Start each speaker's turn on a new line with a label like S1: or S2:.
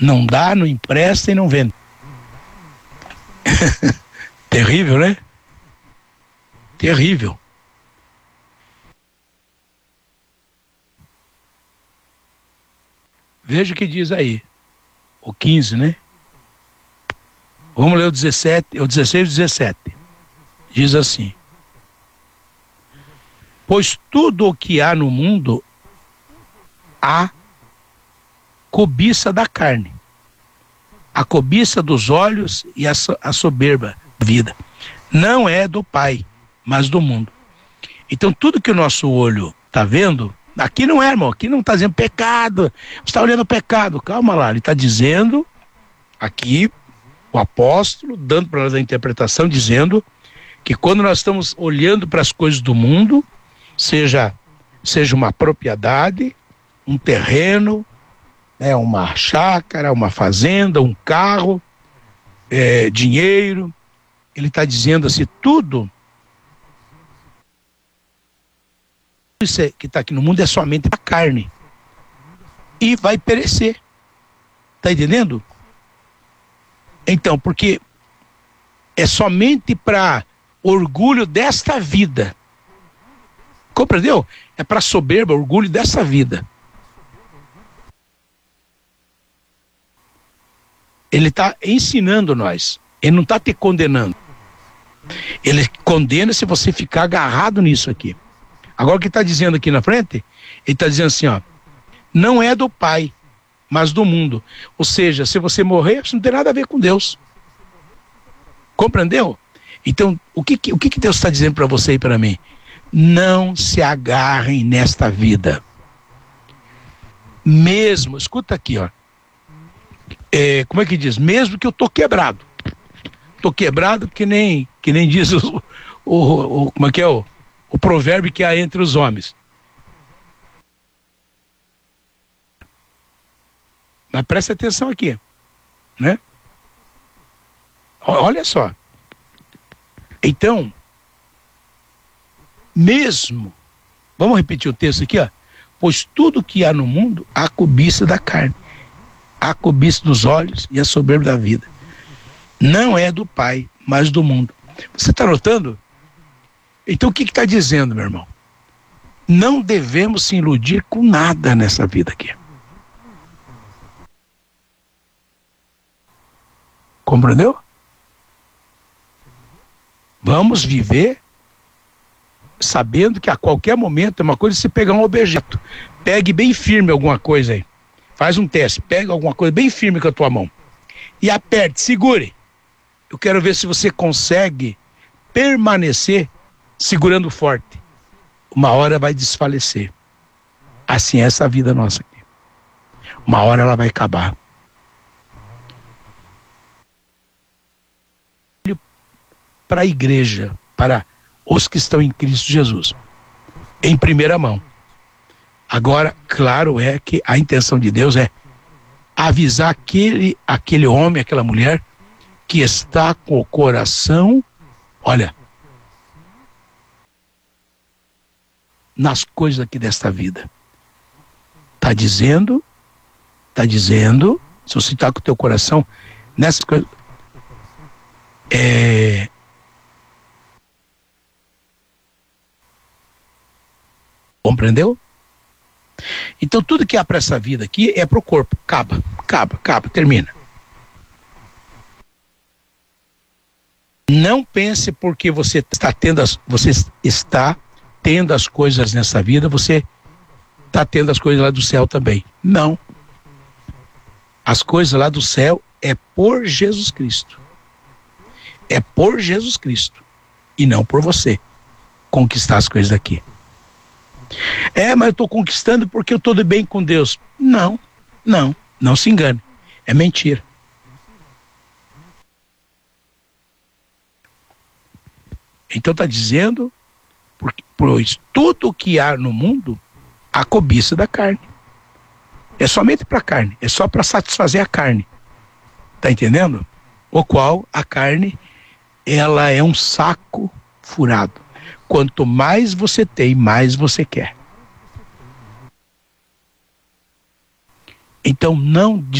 S1: Não dá, não empresta e não vende. Terrível, né? Terrível. Veja o que diz aí. O 15, né? Vamos ler o 17, o 16 e o 17. Diz assim: pois tudo o que há no mundo, há cobiça da carne, a cobiça dos olhos e a soberba da vida. Não é do Pai, mas do mundo. Então tudo que o nosso olho está vendo, aqui não é, irmão, aqui não está dizendo pecado, você está olhando o pecado, calma lá, ele está dizendo, aqui, o apóstolo, dando para nós a interpretação, dizendo que quando nós estamos olhando para as coisas do mundo, seja uma propriedade, um terreno, uma chácara, uma fazenda, um carro, dinheiro, ele está dizendo assim, tudo isso que está aqui no mundo é somente a carne e vai perecer, tá entendendo? Então, porque é somente para orgulho desta vida, compreendeu? É para soberba, orgulho dessa vida. Ele está ensinando nós, ele não está te condenando. Ele condena se você ficar agarrado nisso aqui. Agora o que está dizendo aqui na frente, ele está dizendo assim, ó, não é do Pai, mas do mundo. Ou seja, se você morrer, isso não tem nada a ver com Deus. Compreendeu? Então, o que Deus está dizendo para você e para mim? Não se agarrem nesta vida. Mesmo, escuta aqui, ó. Como é que diz? Mesmo que eu tô quebrado. Tô quebrado que nem diz como é que é o provérbio que há entre os homens. Mas presta atenção aqui, né? Olha só. Então, mesmo, vamos repetir o texto aqui, ó. Pois tudo que há no mundo, há cobiça da carne, há cobiça dos olhos e a soberba da vida. Não é do Pai, mas do mundo. Você está notando? Então o que está dizendo, meu irmão? Não devemos se iludir com nada nessa vida aqui. Compreendeu? Vamos viver sabendo que a qualquer momento é uma coisa se pegar um objeto. Pegue bem firme alguma coisa aí. Faz um teste, pega alguma coisa bem firme com a tua mão. E aperte, segure. Eu quero ver se você consegue permanecer segurando forte. Uma hora vai desfalecer. Assim é essa vida nossa aqui. Uma hora ela vai acabar. Para a igreja, para os que estão em Cristo Jesus, em primeira mão. Agora, claro é que a intenção de Deus é avisar aquele homem, aquela mulher que está com o coração, olha, nas coisas aqui desta vida. Está dizendo, se você está com o teu coração nessas coisas, compreendeu? Então tudo que há para essa vida aqui é para o corpo, acaba, termina. Não pense porque você está tendo as coisas nessa vida, você está tendo as coisas lá do céu também. Não. As coisas lá do céu é por Jesus Cristo. É por Jesus Cristo. E não por você conquistar as coisas daqui. Mas eu estou conquistando porque eu estou de bem com Deus. Não se engane. É mentira. Então está dizendo, pois tudo o que há no mundo, a cobiça da carne. É somente para a carne, é só para satisfazer a carne. Está entendendo? O qual a carne, ela é um saco furado. Quanto mais você tem, mais você quer. Então não